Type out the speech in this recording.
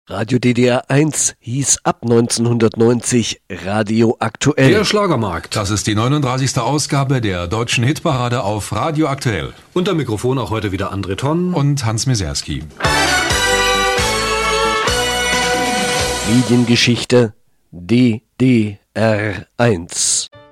Radio DDR 1 hieß ab 1990 Radio Aktuell. Der Schlagermarkt. Das ist die 39. Ausgabe der deutschen Hitparade auf Radio Aktuell. Unter Mikrofon auch heute wieder André Tonn und Hans Mieserski. Mediengeschichte DDR 1.